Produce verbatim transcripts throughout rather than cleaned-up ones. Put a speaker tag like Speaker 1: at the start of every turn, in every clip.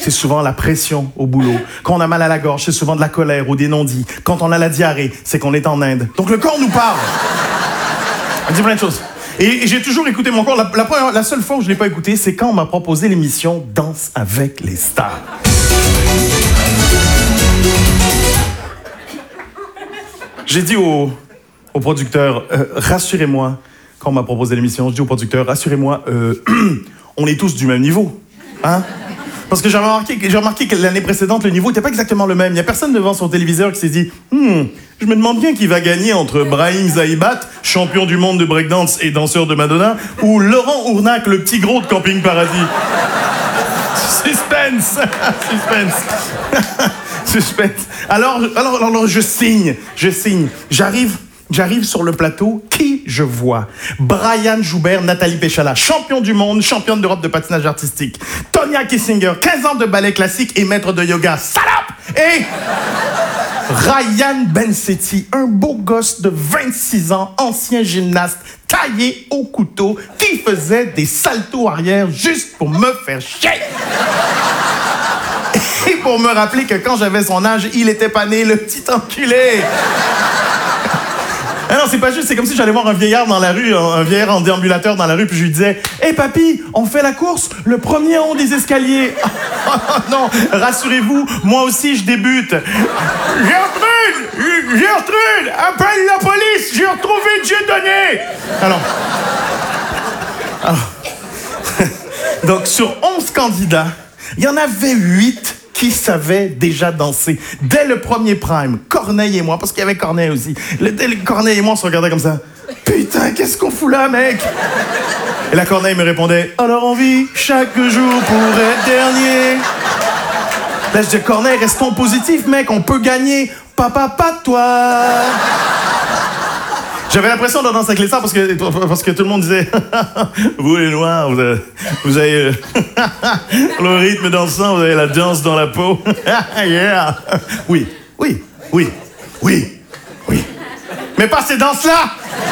Speaker 1: c'est souvent la pression au boulot. Quand on a mal à la gorge, c'est souvent de la colère ou des non-dits. Quand on a la diarrhée, c'est qu'on est en Inde. Donc le corps nous parle. On dit plein de choses. Et, et j'ai toujours écouté mon corps. La, la, première, la seule fois où je ne l'ai pas écouté, c'est quand on m'a proposé l'émission Danse avec les stars. J'ai dit au, au producteur, euh, rassurez-moi, quand on m'a proposé l'émission, je dis au producteur, rassurez-moi, euh, on est tous du même niveau. Hein? Parce que j'ai remarqué, j'ai remarqué que l'année précédente, le niveau n'était pas exactement le même. Il n'y a personne devant son téléviseur qui s'est dit hmm, je me demande bien qui va gagner entre Brahim Zaïbat, champion du monde de breakdance et danseur de Madonna, ou Laurent Ournac, le petit gros de Camping Paradis. Suspense. Suspense. Suspense. Alors, alors, alors, je signe, je signe. J'arrive, j'arrive sur le plateau. Qui je vois? Brian Joubert, Nathalie Péchala, champion du monde, championne d'Europe de patinage artistique. Tonya Kissinger, quinze ans de ballet classique et maître de yoga. Salope! Et Ryan Bensetti, un beau gosse de vingt-six ans, ancien gymnaste, taillé au couteau, qui faisait des saltos arrière juste pour me faire chier. Et pour me rappeler que quand j'avais son âge, il était pas né, le petit enculé. Ah non, c'est pas juste, c'est comme si j'allais voir un vieillard dans la rue, un vieillard en déambulateur dans la rue, puis je lui disais « Hé hey, papy, on fait la course, le premier en haut des escaliers. » Non, rassurez-vous, moi aussi je débute. « Gertrude, Gertrude, appelle la police, j'ai retrouvé Dieudonné. » Alors, alors, donc sur onze candidats, il y en avait huit qui savaient déjà danser. Dès le premier prime, Corneille et moi, parce qu'il y avait Corneille aussi, le, dès le, Corneille et moi, on se regardait comme ça. Putain, qu'est-ce qu'on fout là, mec? Et la Corneille me répondait, alors on vit chaque jour pour être dernier. Là, je dis, Corneille, restons positifs, mec, on peut gagner. Papa, pas toi. J'avais l'impression de danser avec les stars parce que, parce que tout le monde disait « Vous les noirs, vous avez, vous avez le rythme dansant, vous avez la danse dans la peau. » Yeah. Oui, oui, oui, oui, oui. Mais pas ces danses-là.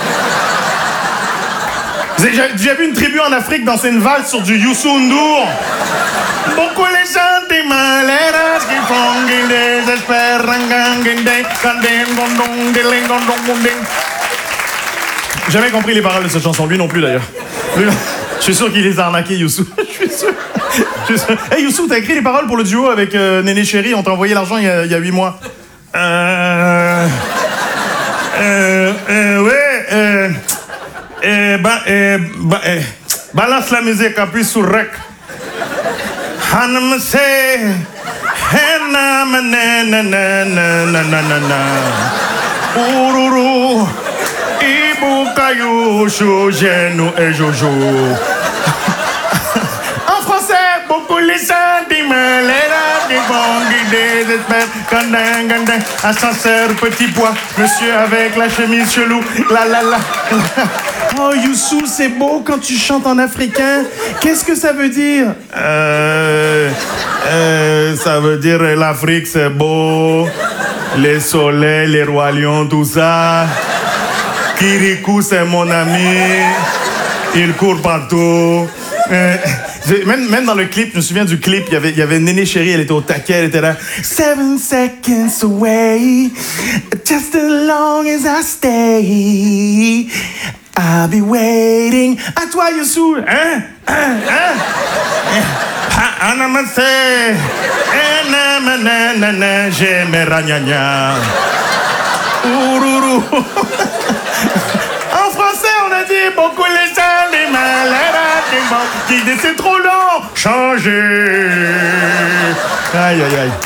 Speaker 1: Vous avez déjà vu une tribu en Afrique danser une valse sur du Youssou N'Dour? Beaucoup les gens des malheureux qui font qu'ils désespèrent. Jamais compris les paroles de cette chanson, lui non plus d'ailleurs. Lui, je suis sûr qu'il les a arnaqués, Youssou. Je suis sûr. Je suis sûr. Hey Youssou, t'as écrit les paroles pour le duo avec euh, Néné Chéri, on t'a envoyé l'argent il y a huit mois. Euh. Euh. euh ouais. Euh. Euh. Bah. Euh. Bah. Euh, balance la musique, appuie sur rec. Hanam se. Hanam na na na na na na na na. Ururu. Ibukayu, Genou et Jojo. En français, beaucoup les sentiments, les rats qui vont guider, désespèrent, gandin, gandin, ascenseur, petit pois, monsieur avec la chemise chelou, la la la. Oh Youssou, c'est beau quand tu chantes en africain. Qu'est-ce que ça veut dire? Euh, euh, ça veut dire l'Afrique c'est beau, les soleils, les rois lions, tout ça. Kirikou, c'est mon ami. Il court partout. Euh, même, même dans le clip, je me souviens du clip, il y avait, il y avait Néné Chéri, elle était au taquet, elle était là. Seven seconds away, just as long as I stay, I'll be waiting. À toi, Youssou. Hein? Hein? Hein? Anamase. Enamanana, j'aime ragnagna. Ururu. En français, on a dit beaucoup les gens, les malades, qui disent c'est trop long, changer. Aïe, aïe, aïe.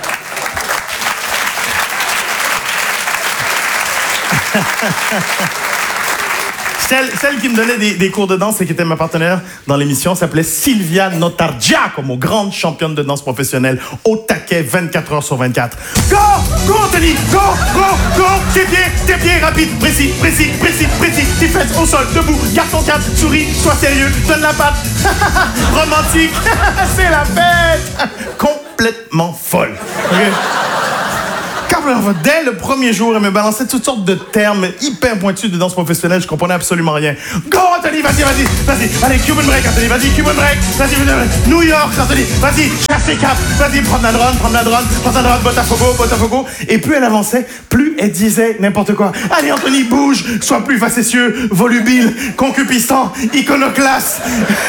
Speaker 1: Celle, celle qui me donnait des, des cours de danse et qui était ma partenaire dans l'émission s'appelait Sylvia Notargiacomo, grande championne de danse professionnelle, au taquet vingt-quatre heures sur vingt-quatre. Go! Go, Anthony! Go! Go! Go! Tes pieds, tes pieds, rapide, précis, précis, précis, précis, tes fesses au sol, debout, garde ton cap, souris, sois sérieux, donne la patte. Romantique, c'est la fête! Complètement folle. Okay? enfin, dès le premier jour, elle me balançait toutes sortes de termes hyper pointus de danse professionnelle. Je comprenais absolument rien. Go, Anthony, vas-y, vas-y, vas-y. Allez, Cuban break, Anthony, vas-y, Cuban break. Vas-y, vas-y, New York, Anthony, vas-y, chasse les capes. Vas-y, prends la drone, prends la drone, prends la drone, Botafogo, Botafogo. Et plus elle avançait, plus elle disait n'importe quoi. Allez, Anthony, bouge, sois plus facétieux, volubile, concupiscent, iconoclaste.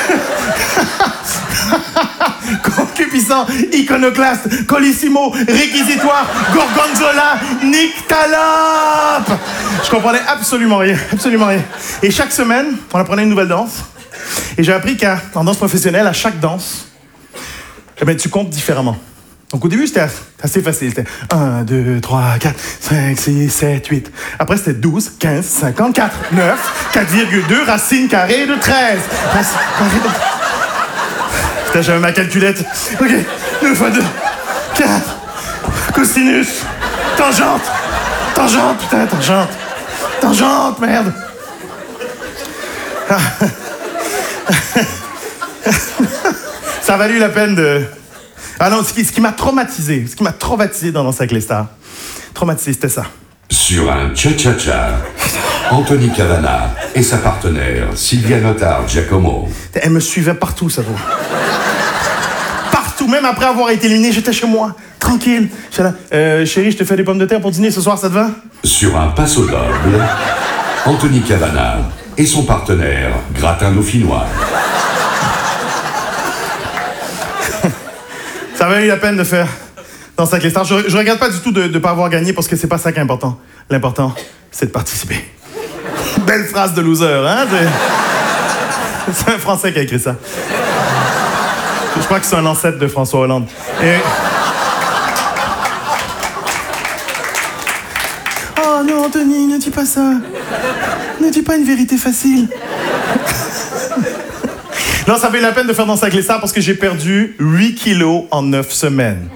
Speaker 1: Concupiscent, iconoclaste, colissimo, réquisitoire, gorgonzola, nyctalope. Je comprenais absolument rien, absolument rien. Et chaque semaine, on apprenait une nouvelle danse. Et j'ai appris qu'en danse professionnelle, à chaque danse, eh bien, tu comptes différemment. Donc au début, c'était assez facile. C'était un, deux, trois, quatre, cinq, six, sept, huit. Après, c'était douze, quinze, cinquante-quatre, neuf, quatre virgule deux, racine carrée de treize. Racine carrée de... Putain, j'avais ma calculette. OK. deux fois deux. quatre. Cosinus. Tangente. Tangente, putain, tangente. Tangente, merde. Ah. Ça a valu la peine de... Ah non, ce qui, ce qui m'a traumatisé, ce qui m'a traumatisé dans Danse avec les stars, traumatisé, c'était ça.
Speaker 2: Sur un cha-cha-cha, Anthony Cavana et sa partenaire Sylvia Notard Giacomo.
Speaker 1: Elle me suivait partout, ça vaut. Partout, même après avoir été éliminé, j'étais chez moi, tranquille. J'étais là, euh, chérie, je te fais des pommes de terre pour dîner ce soir, ça te va?
Speaker 2: Sur un passo doble, Anthony Cavana et son partenaire Gratin Dauphinois.
Speaker 1: Ça valait la peine de faire Danse avec les stars. Je, je regrette pas du tout de ne pas avoir gagné parce que c'est pas ça qui est important. L'important, c'est de participer. Belle phrase de loser, hein? C'est, c'est un Français qui a écrit ça. Je crois que c'est un ancêtre de François Hollande. Et... Oh non, Anthony, ne dis pas ça. Ne dis pas une vérité facile. Non, ça valait la peine de faire Danse avec les stars parce que j'ai perdu huit kilos en neuf semaines.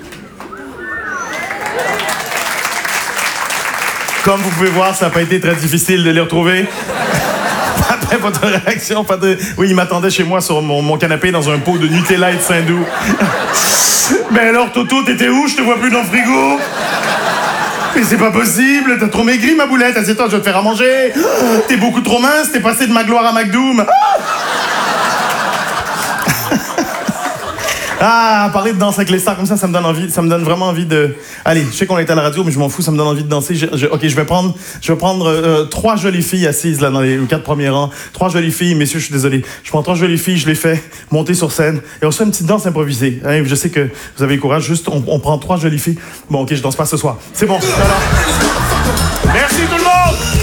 Speaker 1: Comme vous pouvez voir, ça n'a pas été très difficile de les retrouver. Après votre réaction, pas de... Oui, il m'attendait chez moi sur mon, mon canapé dans un pot de Nutella et de Saint-Doux. Ben alors, Toto, t'étais où? Je te vois plus dans le frigo. Mais c'est pas possible, t'as trop maigri, ma boulette. Assieds-toi, je vais te faire à manger. T'es beaucoup trop mince, t'es passé de ma gloire à McDoom. Ah, parler de danse avec les stars comme ça, ça me donne envie, ça me donne vraiment envie de... Allez, je sais qu'on est à la radio, mais je m'en fous, ça me donne envie de danser. Je, je, ok, je vais prendre, je vais prendre euh, trois jolies filles assises là dans les quatre premiers rangs. Trois jolies filles, messieurs, je suis désolé. Je prends trois jolies filles, je les fais monter sur scène et on se fait une petite danse improvisée. Hein, je sais que vous avez le courage, juste on, on prend trois jolies filles. Bon, ok, je danse pas ce soir. C'est bon. Alors... Merci tout le monde!